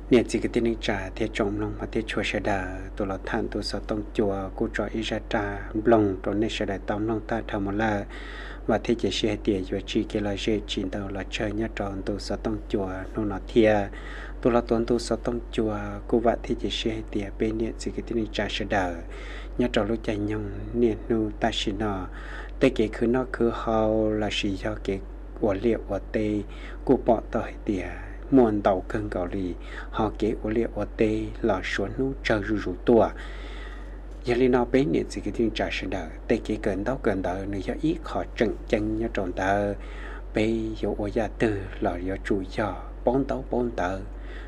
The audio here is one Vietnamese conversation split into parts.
เนี่ยจิกตินิจ่าเทียจงลงมาเทียชัวเสดาตัวละท่านตัวสต้องจัวกูจอยอิจตาบลงตัวในเสดาตอมลงตาธรรมละว่าที่จะเสียเตียอยู่จีเกลาเจจินตัวละเชยเนี่ยจอนตัวสต้องจัวโนนเทียตัวละตัวสต้องจัวกูว่าที่จะเสียเตียเป็นเนี่ยจิกตินิจ่าเสดาเนี่ยจอรู้ใจยงเนี่ยนูตาชินาแต่เกคือนอกคือเฮาละชียอเกวัวเลียวัวเตกูปอต่อเตียมวนเต่าเกินเกาหลีhọ kế của liệu ở đây là số nút chờ rủ tua giờ li nó bên này chỉ cái chuyện trả sinh đời tây kế gần đó người cho ít họ chân chân nhớ tròn tờ bây giờ ở gia từ là do chủ do bón tờ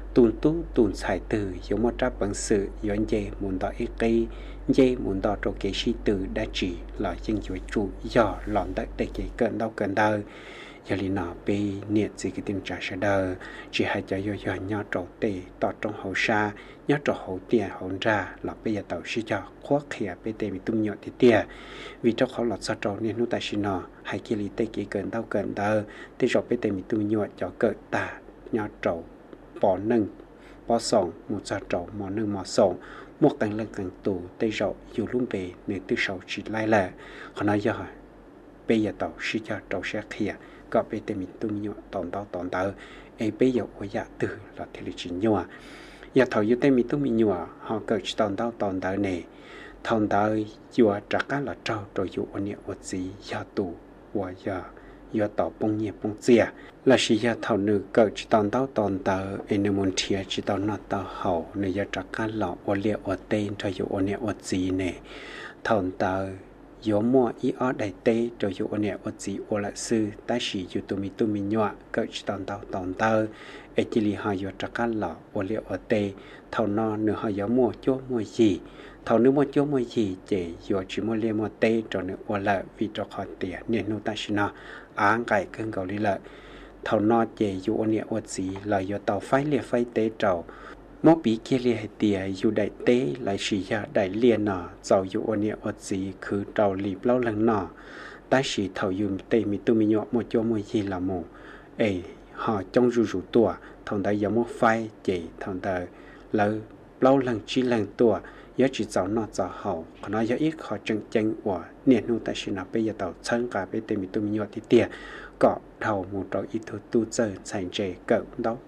tuôn xài từ giống một tráp bằng sự do dây muốn đo ít cây dây muốn đo cho kế sĩ từ đã chỉ là dân chủ do lọn đất tây kế gần đó giờ li nó bị nhiệt gì cái tình trạng sẽ đờ chỉ hay cho do nhớ trâu tê tọt trong hậu sa nhớ trâu hậu tia hậu ra là bây giờ tàu sĩ cho khoác khía bây tê bị tung nhọ thì tia vì choเขาlọt sa trâu nên nút ta xin nó hay kia li tê kia gần đờ tê rồi bây tê bị tung nhọ cho cỡ ta nhớ trâu bỏ nâng bỏ sòng một sa trâu mò nâng mò sòng một càng lần càng tù tê rồi dù luôn về nên từ sau chỉ lại là họ nói giờ bây giờ tàu sĩ cho trâu sẽ khíaก็ไปเต็มตุ้มยัวตอนเตอไอไปยกอยาตื่นหลับที่ลิจินยัวอยาถอยอยู่เต็มตุ้มยัวhọเกิดตอนเตอเนี่ยทอนเตอยัวจากการหลับเจ้าโดยอยู่อันเนี่ยอดสียาตูว่ายายัวต่อปงเงียปงเสียและสิยาเท่านึกเกิดตอนเตอไอเนมอนเทียจิตอนนอตเห่าในยาจากการหลับอันเลียอดเต้นโดยอยู่อันเนี่ยอดสีเนี่ยทอนเตอยมัวอีออได้เตโดยอยู่เนี่ยอจีโอละซื้อแต่สีอยู่ตุมิญัวเกิดตอนเตอเอจิลีหายจากการหล่อโอเลียอเตเท่านอนเนื้อหายมัวโจมัวจีเท่านื้อมัวโจมัวจีเจอยู่จิมัวเลียมัวเตจนเนื้อโอละวิจคอนเตียเนี่ยนูตาชินาอ่างไก่เกินเกาหลีละเท่านอนเจอยู่เนี่ยอจีลอยอยู่เตาไฟเลียไฟเตเจ้ามอปีเกลียเตียอยู่ได้เต้หลายชียาได้เลียนอเจ้าอยู่อันเนี้ยอดสีคือเจ้าลีบเล่าหลังนอแต่สีเท่าอยู่เตมีตุมิโยมโจมยีละโมห่อจงรูตัวทางใดยามไฟเจทางใดแล้วเล่าหลังชีหลังตัวยาจีเจ้านอเจ้าเห่าขณะยาอีกขอจังว่าเนี่ยนูแต่ชินาไปยาเต่าช่างกาไปเตมีตุมิโยที่เตียก็เท่าหมู่เราอีทุตูเจอใส่เจเกิดดอก